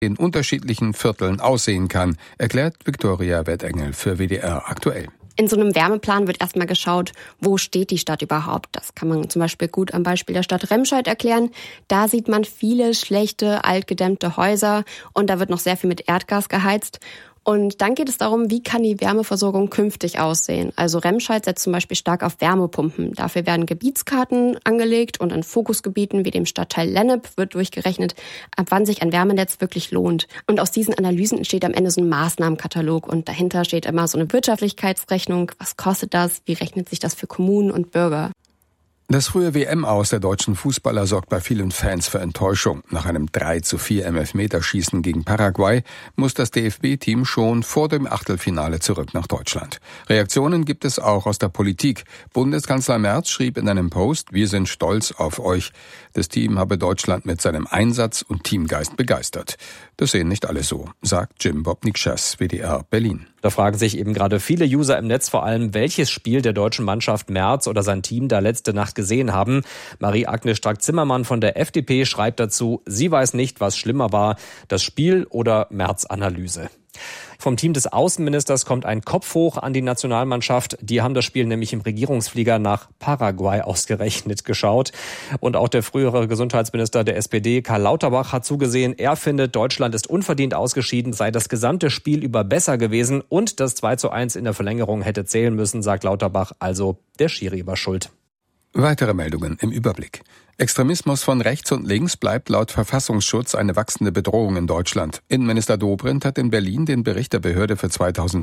in unterschiedlichen Vierteln aussehen kann, erklärt Viktoria Wettengel für WDR aktuell. In so einem Wärmeplan wird erstmal geschaut, wo steht die Stadt überhaupt. Das kann man zum Beispiel gut am Beispiel der Stadt Remscheid erklären. Da sieht man viele schlechte, altgedämmte Häuser und da wird noch sehr viel mit Erdgas geheizt. Und dann geht es darum, wie kann die Wärmeversorgung künftig aussehen. Also Remscheid setzt zum Beispiel stark auf Wärmepumpen. Dafür werden Gebietskarten angelegt und in Fokusgebieten wie dem Stadtteil Lennep wird durchgerechnet, ab wann sich ein Wärmenetz wirklich lohnt. Und aus diesen Analysen entsteht am Ende so ein Maßnahmenkatalog und dahinter steht immer so eine Wirtschaftlichkeitsrechnung. Was kostet das? Wie rechnet sich das für Kommunen und Bürger? Das frühe WM-Aus der deutschen Fußballer sorgt bei vielen Fans für Enttäuschung. Nach einem 3:4 im Elfmeterschießen gegen Paraguay muss das DFB-Team schon vor dem Achtelfinale zurück nach Deutschland. Reaktionen gibt es auch aus der Politik. Bundeskanzler Merz schrieb in einem Post: Wir sind stolz auf euch. Das Team habe Deutschland mit seinem Einsatz und Teamgeist begeistert. Das sehen nicht alle so, sagt Jim Bob-Nikschas, WDR Berlin. Da fragen sich eben gerade viele User im Netz vor allem, welches Spiel der deutschen Mannschaft Merz oder sein Team da letzte Nacht gesehen haben. Marie-Agnes Strack-Zimmermann von der FDP schreibt dazu, sie weiß nicht, was schlimmer war, das Spiel oder Merz-Analyse. Vom Team des Außenministers kommt ein Kopf hoch an die Nationalmannschaft. Die haben das Spiel nämlich im Regierungsflieger nach Paraguay ausgerechnet geschaut. Und auch der frühere Gesundheitsminister der SPD, Karl Lauterbach, hat zugesehen. Er findet, Deutschland ist unverdient ausgeschieden, sei das gesamte Spiel über besser gewesen und das 2:1 in der Verlängerung hätte zählen müssen, sagt Lauterbach. Also der Schiri war schuld. Weitere Meldungen im Überblick. Extremismus von rechts und links bleibt laut Verfassungsschutz eine wachsende Bedrohung in Deutschland. Innenminister Dobrindt hat in Berlin den Bericht der Behörde für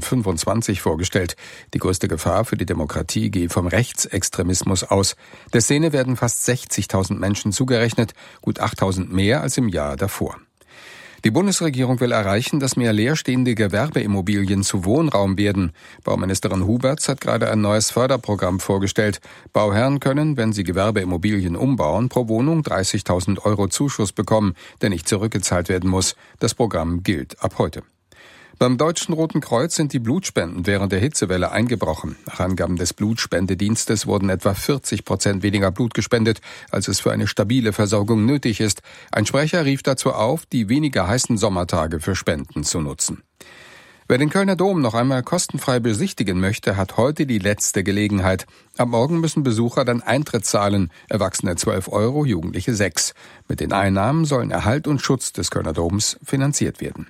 2025 vorgestellt. Die größte Gefahr für die Demokratie gehe vom Rechtsextremismus aus. Der Szene werden fast 60.000 Menschen zugerechnet, gut 8.000 mehr als im Jahr davor. Die Bundesregierung will erreichen, dass mehr leerstehende Gewerbeimmobilien zu Wohnraum werden. Bauministerin Huberts hat gerade ein neues Förderprogramm vorgestellt. Bauherren können, wenn sie Gewerbeimmobilien umbauen, pro Wohnung 30.000 € Zuschuss bekommen, der nicht zurückgezahlt werden muss. Das Programm gilt ab heute. Beim Deutschen Roten Kreuz sind die Blutspenden während der Hitzewelle eingebrochen. Nach Angaben des Blutspendedienstes wurden etwa 40% weniger Blut gespendet, als es für eine stabile Versorgung nötig ist. Ein Sprecher rief dazu auf, die weniger heißen Sommertage für Spenden zu nutzen. Wer den Kölner Dom noch einmal kostenfrei besichtigen möchte, hat heute die letzte Gelegenheit. Ab morgen müssen Besucher dann Eintritt zahlen, Erwachsene 12 €, Jugendliche 6. Mit den Einnahmen sollen Erhalt und Schutz des Kölner Doms finanziert werden.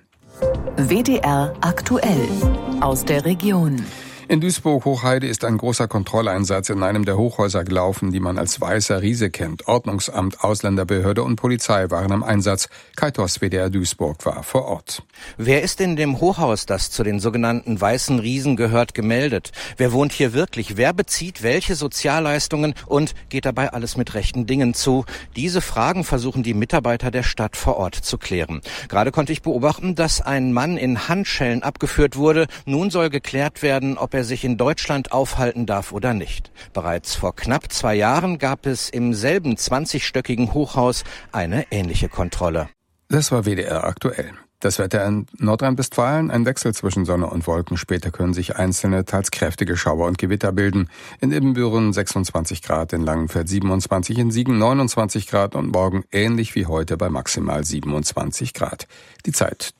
WDR aktuell aus der Region. In Duisburg-Hochheide ist ein großer Kontrolleinsatz in einem der Hochhäuser gelaufen, die man als Weißer Riese kennt. Ordnungsamt, Ausländerbehörde und Polizei waren im Einsatz. Kai Toss, WDR Duisburg, war vor Ort. Wer ist in dem Hochhaus, das zu den sogenannten Weißen Riesen gehört, gemeldet? Wer wohnt hier wirklich? Wer bezieht welche Sozialleistungen und geht dabei alles mit rechten Dingen zu? Diese Fragen versuchen die Mitarbeiter der Stadt vor Ort zu klären. Gerade konnte ich beobachten, dass ein Mann in Handschellen abgeführt wurde. Nun soll geklärt werden, ob er sich in Deutschland aufhalten darf oder nicht. Bereits vor knapp 2 Jahren gab es im selben 20-stöckigen Hochhaus eine ähnliche Kontrolle. Das war WDR aktuell. Das Wetter in Nordrhein-Westfalen, ein Wechsel zwischen Sonne und Wolken. Später können sich einzelne, teils kräftige Schauer und Gewitter bilden. In Ibbenbüren 26 Grad, in Langenfeld 27, in Siegen 29 Grad und morgen ähnlich wie heute bei maximal 27 Grad. Die Zeit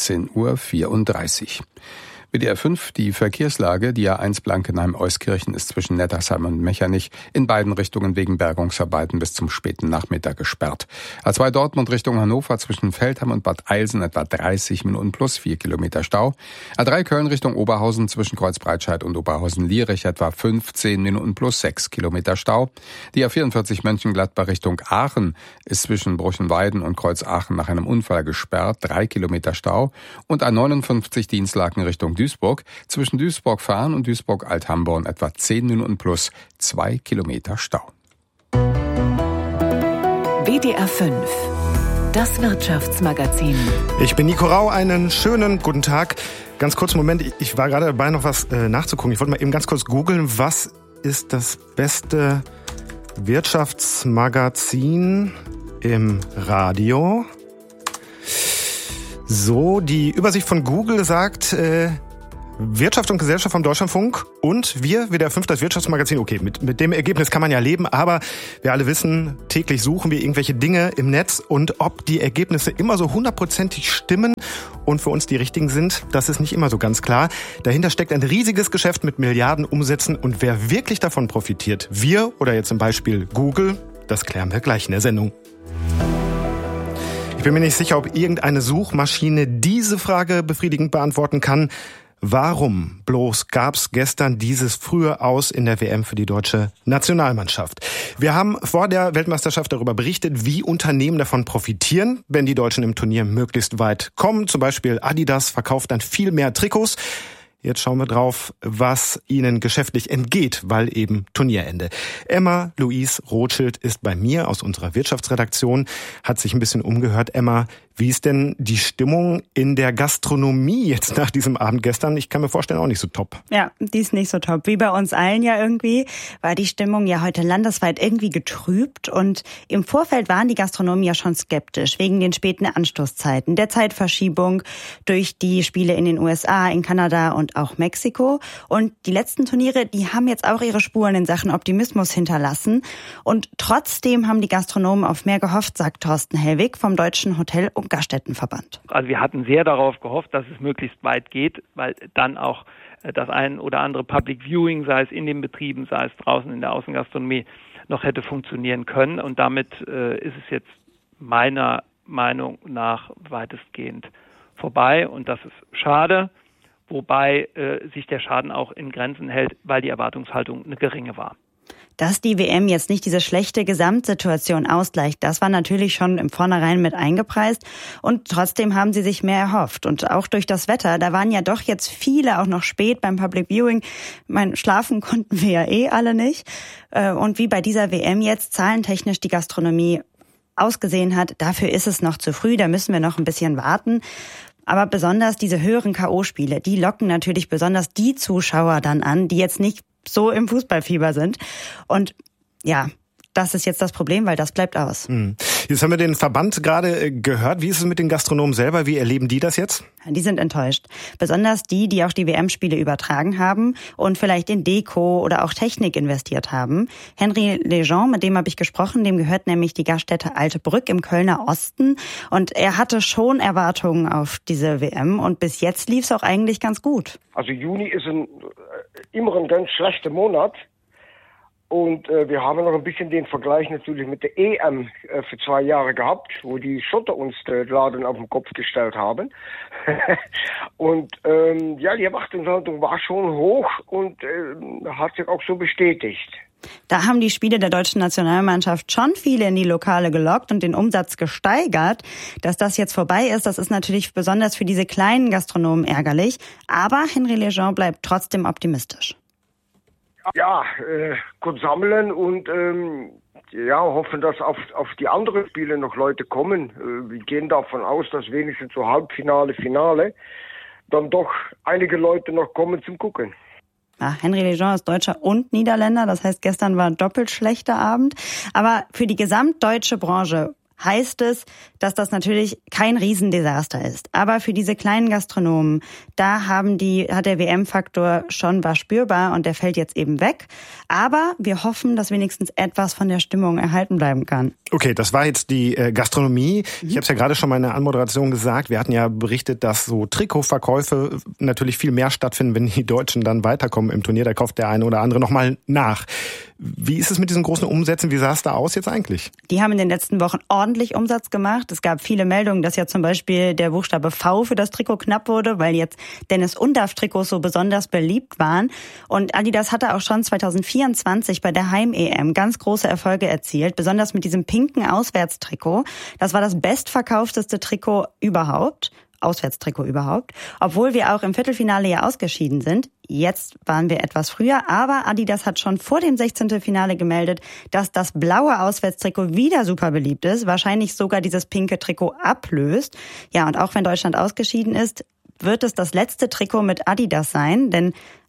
13:34 Uhr. WDR 5, die Verkehrslage. Die A1 Blankenheim-Euskirchen ist zwischen Nettersheim und Mechernich in beiden Richtungen wegen Bergungsarbeiten bis zum späten Nachmittag gesperrt. A2 Dortmund Richtung Hannover zwischen Feldheim und Bad Eilsen etwa 30 Minuten plus 4 Kilometer Stau. A3 Köln Richtung Oberhausen zwischen Kreuzbreitscheid und Oberhausen-Lierich etwa 15 Minuten plus 6 Kilometer Stau. Die A44 Mönchengladbach Richtung Aachen ist zwischen Bruchenweiden und Kreuzaachen nach einem Unfall gesperrt, 3 Kilometer Stau. Und A59 Dienstlaken Richtung Duisburg, zwischen Duisburg-Fahn und Duisburg-Althamborn etwa 10 Minuten plus 2 Kilometer Stau. WDR 5, das Wirtschaftsmagazin. Ich bin Nico Rau, einen schönen guten Tag. Ganz kurzen Moment, ich war gerade dabei, noch was nachzugucken. Ich wollte mal eben ganz kurz googeln, was ist das beste Wirtschaftsmagazin im Radio? So, die Übersicht von Google sagt, Wirtschaft und Gesellschaft vom Deutschlandfunk und wir, WDR 5, das Wirtschaftsmagazin. Okay, mit dem Ergebnis kann man ja leben, aber wir alle wissen, täglich suchen wir irgendwelche Dinge im Netz und ob die Ergebnisse immer so 100% stimmen und für uns die richtigen sind, das ist nicht immer so ganz klar. Dahinter steckt ein riesiges Geschäft mit Milliarden Umsätzen und wer wirklich davon profitiert, wir oder jetzt zum Beispiel Google, das klären wir gleich in der Sendung. Ich bin mir nicht sicher, ob irgendeine Suchmaschine diese Frage befriedigend beantworten kann. Warum bloß gab's gestern dieses frühe Aus in der WM für die deutsche Nationalmannschaft? Wir haben vor der Weltmeisterschaft darüber berichtet, wie Unternehmen davon profitieren, wenn die Deutschen im Turnier möglichst weit kommen. Zum Beispiel Adidas verkauft dann viel mehr Trikots. Jetzt schauen wir drauf, was ihnen geschäftlich entgeht, weil eben Turnierende. Emma Louise Rothschild ist bei mir aus unserer Wirtschaftsredaktion, hat sich ein bisschen umgehört. Emma, wie ist denn die Stimmung in der Gastronomie jetzt nach diesem Abend gestern? Ich kann mir vorstellen, auch nicht so top. Ja, die ist nicht so top. Wie bei uns allen ja irgendwie, war die Stimmung ja heute landesweit irgendwie getrübt. Und im Vorfeld waren die Gastronomen ja schon skeptisch, wegen den späten Anstoßzeiten, der Zeitverschiebung durch die Spiele in den USA, in Kanada und auch Mexiko. Und die letzten Turniere, die haben jetzt auch ihre Spuren in Sachen Optimismus hinterlassen. Und trotzdem haben die Gastronomen auf mehr gehofft, sagt Thorsten Hellwig vom Deutschen Hotel- und Gaststättenverband. Also wir hatten sehr darauf gehofft, dass es möglichst weit geht, weil dann auch das ein oder andere Public Viewing, sei es in den Betrieben, sei es draußen in der Außengastronomie, noch hätte funktionieren können. Und damit ist es jetzt meiner Meinung nach weitestgehend vorbei. Und das ist schade, wobei sich der Schaden auch in Grenzen hält, weil die Erwartungshaltung eine geringe war. Dass die WM jetzt nicht diese schlechte Gesamtsituation ausgleicht, das war natürlich schon im Vornherein mit eingepreist. Und trotzdem haben sie sich mehr erhofft. Und auch durch das Wetter, da waren ja doch jetzt viele auch noch spät beim Public Viewing. Schlafen konnten wir ja alle nicht. Und wie bei dieser WM jetzt zahlentechnisch die Gastronomie ausgesehen hat, dafür ist es noch zu früh. Da müssen wir noch ein bisschen warten. Aber besonders diese höheren K.O.-Spiele, die locken natürlich besonders die Zuschauer dann an, die jetzt nicht so im Fußballfieber sind. Und ja, das ist jetzt das Problem, weil das bleibt aus. Jetzt haben wir den Verband gerade gehört. Wie ist es mit den Gastronomen selber? Wie erleben die das jetzt? Die sind enttäuscht. Besonders die auch die WM-Spiele übertragen haben und vielleicht in Deko oder auch Technik investiert haben. Henry Lejean, mit dem habe ich gesprochen, dem gehört nämlich die Gaststätte Alte Brück im Kölner Osten. Und er hatte schon Erwartungen auf diese WM und bis jetzt lief es auch eigentlich ganz gut. Also Juni ist immer ein ganz schlechter Monat. Und wir haben noch ein bisschen den Vergleich natürlich mit der EM für 2 Jahre gehabt, wo die Schotter uns den Laden auf den Kopf gestellt haben. Und die Erwartungshaltung war schon hoch und hat sich auch so bestätigt. Da haben die Spiele der deutschen Nationalmannschaft schon viele in die Lokale gelockt und den Umsatz gesteigert. Dass das jetzt vorbei ist, das ist natürlich besonders für diese kleinen Gastronomen ärgerlich. Aber Henry Lejean bleibt trotzdem optimistisch. Ja, gut sammeln und hoffen, dass auf die anderen Spiele noch Leute kommen. Wir gehen davon aus, dass wenigstens so Halbfinale, Finale dann doch einige Leute noch kommen zum Gucken. Ja, Henry Lejean ist Deutscher und Niederländer, das heißt, gestern war ein doppelt schlechter Abend. Aber für die gesamtdeutsche Branche heißt es, dass das natürlich kein Riesendesaster ist. Aber für diese kleinen Gastronomen, da hat der WM-Faktor schon war spürbar und der fällt jetzt eben weg. Aber wir hoffen, dass wenigstens etwas von der Stimmung erhalten bleiben kann. Okay, das war jetzt die Gastronomie. Ich habe es ja gerade schon mal in der Anmoderation gesagt. Wir hatten ja berichtet, dass so Trikotverkäufe natürlich viel mehr stattfinden, wenn die Deutschen dann weiterkommen im Turnier. Da kauft der eine oder andere nochmal nach. Wie ist es mit diesen großen Umsätzen? Wie sah es da aus jetzt eigentlich? Die haben in den letzten Wochen ordentlich Umsatz gemacht. Es gab viele Meldungen, dass ja zum Beispiel der Buchstabe V für das Trikot knapp wurde, weil jetzt Dennis Undaff-Trikots so besonders beliebt waren. Und Adidas hatte auch schon 2024 bei der Heim-EM ganz große Erfolge erzielt, besonders mit diesem pinken Auswärtstrikot. Das war das bestverkaufteste Trikot überhaupt. Auswärtstrikot überhaupt, obwohl wir auch im Viertelfinale ja ausgeschieden sind. Jetzt waren wir etwas früher, aber Adidas hat schon vor dem 16. Finale gemeldet, dass das blaue Auswärtstrikot wieder super beliebt ist, wahrscheinlich sogar dieses pinke Trikot ablöst. Ja, und auch wenn Deutschland ausgeschieden ist, wird es das letzte Trikot mit Adidas sein, denn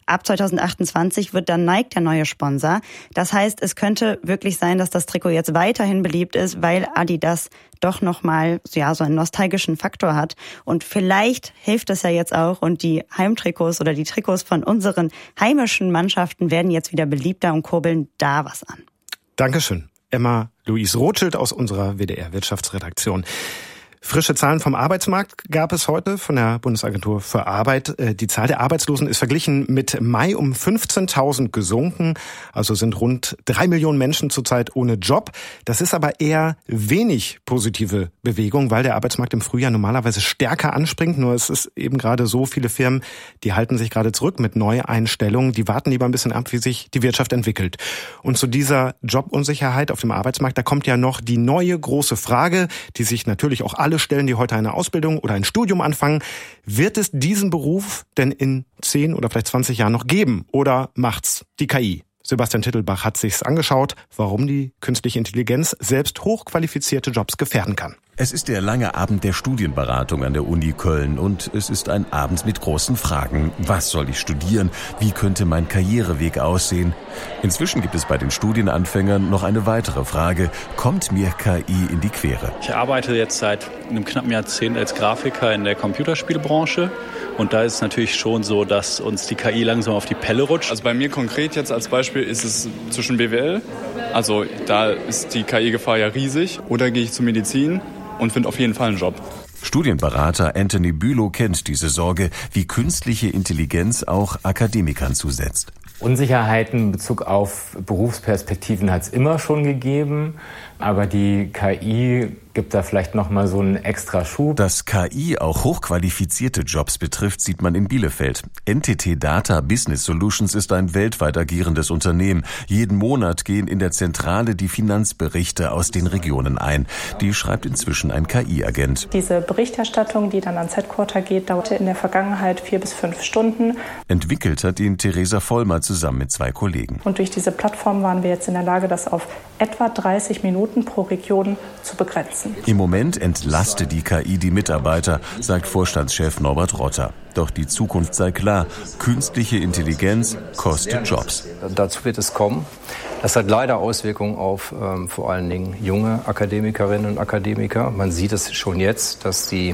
ab 2028 wird dann Nike der neue Sponsor. Das heißt, es könnte wirklich sein, dass das Trikot jetzt weiterhin beliebt ist, weil Adidas doch nochmal so einen nostalgischen Faktor hat. Und vielleicht hilft es ja jetzt auch und die Heimtrikots oder die Trikots von unseren heimischen Mannschaften werden jetzt wieder beliebter und kurbeln da was an. Dankeschön. Emma-Louise Rothschild aus unserer WDR-Wirtschaftsredaktion. Frische Zahlen vom Arbeitsmarkt gab es heute von der Bundesagentur für Arbeit. Die Zahl der Arbeitslosen ist verglichen mit Mai um 15.000 gesunken. Also sind rund 3 Millionen Menschen zurzeit ohne Job. Das ist aber eher wenig positive Bewegung, weil der Arbeitsmarkt im Frühjahr normalerweise stärker anspringt. Nur es ist eben gerade so, viele Firmen, die halten sich gerade zurück mit Neueinstellungen. Die warten lieber ein bisschen ab, wie sich die Wirtschaft entwickelt. Und zu dieser Jobunsicherheit auf dem Arbeitsmarkt, da kommt ja noch die neue große Frage, die sich natürlich auch alle stellen, die heute eine Ausbildung oder ein Studium anfangen. Wird es diesen Beruf denn in 10 oder vielleicht 20 Jahren noch geben? Oder macht's die KI? Sebastian Tittelbach hat sich's angeschaut, warum die künstliche Intelligenz selbst hochqualifizierte Jobs gefährden kann. Es ist der lange Abend der Studienberatung an der Uni Köln und es ist ein Abend mit großen Fragen. Was soll ich studieren? Wie könnte mein Karriereweg aussehen? Inzwischen gibt es bei den Studienanfängern noch eine weitere Frage. Kommt mir KI in die Quere? Ich arbeite jetzt seit einem knappen Jahrzehnt als Grafiker in der Computerspielbranche. Und da ist es natürlich schon so, dass uns die KI langsam auf die Pelle rutscht. Also bei mir konkret jetzt als Beispiel ist es zwischen BWL, also da ist die KI-Gefahr ja riesig, oder gehe ich zur Medizin und finde auf jeden Fall einen Job. Studienberater Anthony Bülow kennt diese Sorge, wie künstliche Intelligenz auch Akademikern zusetzt. Unsicherheiten in Bezug auf Berufsperspektiven hat es immer schon gegeben, aber die KI gibt da vielleicht noch mal so einen extra Schub. Dass KI auch hochqualifizierte Jobs betrifft, sieht man in Bielefeld. NTT Data Business Solutions ist ein weltweit agierendes Unternehmen. Jeden Monat gehen in der Zentrale die Finanzberichte aus den Regionen ein. Die schreibt inzwischen ein KI-Agent. Diese Berichterstattung, die dann ans Headquarter geht, dauerte in der Vergangenheit 4 bis 5 Stunden. Entwickelt hat ihn Theresa Vollmer zusammen mit 2 Kollegen. Und durch diese Plattform waren wir jetzt in der Lage, das auf etwa 30 Minuten pro Region zu begrenzen. Im Moment entlaste die KI die Mitarbeiter, sagt Vorstandschef Norbert Rotter. Doch die Zukunft sei klar. Künstliche Intelligenz kostet Jobs. Dazu wird es kommen. Das hat leider Auswirkungen auf vor allen Dingen junge Akademikerinnen und Akademiker. Man sieht es schon jetzt, dass die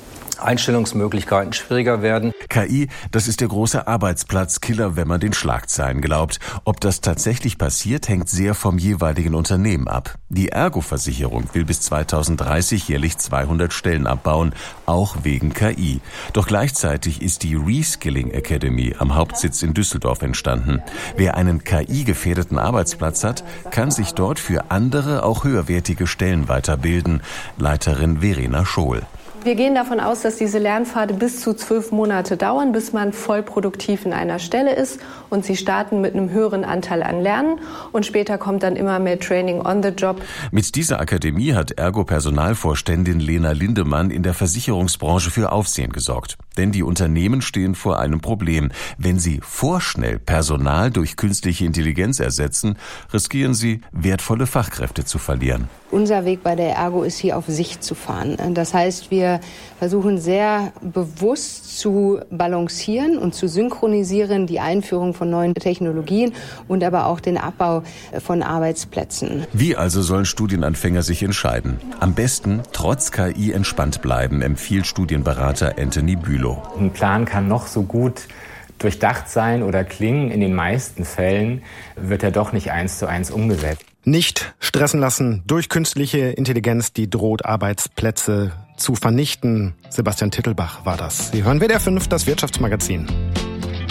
Einstellungsmöglichkeiten schwieriger werden. KI, das ist der große Arbeitsplatzkiller, wenn man den Schlagzeilen glaubt. Ob das tatsächlich passiert, hängt sehr vom jeweiligen Unternehmen ab. Die Ergo-Versicherung will bis 2030 jährlich 200 Stellen abbauen, auch wegen KI. Doch gleichzeitig ist die Reskilling Academy am Hauptsitz in Düsseldorf entstanden. Wer einen KI-gefährdeten Arbeitsplatz hat, kann sich dort für andere, auch höherwertige Stellen weiterbilden. Leiterin Verena Schohl. Wir gehen davon aus, dass diese Lernpfade bis zu 12 Monate dauern, bis man voll produktiv in einer Stelle ist. Und sie starten mit einem höheren Anteil an Lernen. Und später kommt dann immer mehr Training on the Job. Mit dieser Akademie hat Ergo-Personalvorständin Lena Lindemann in der Versicherungsbranche für Aufsehen gesorgt. Denn die Unternehmen stehen vor einem Problem. Wenn sie vorschnell Personal durch künstliche Intelligenz ersetzen, riskieren sie, wertvolle Fachkräfte zu verlieren. Unser Weg bei der Ergo ist hier auf Sicht zu fahren. Das heißt, wir versuchen sehr bewusst zu balancieren und zu synchronisieren die Einführung von neuen Technologien und aber auch den Abbau von Arbeitsplätzen. Wie also sollen Studienanfänger sich entscheiden? Am besten trotz KI entspannt bleiben, empfiehlt Studienberater Anthony Bülow. Ein Plan kann noch so gut durchdacht sein oder klingen. In den meisten Fällen wird er doch nicht 1:1 umgesetzt. Nicht stressen lassen durch künstliche Intelligenz, die droht, Arbeitsplätze zu vernichten. Sebastian Tittelbach war das. Sie hören WDR 5, das Wirtschaftsmagazin.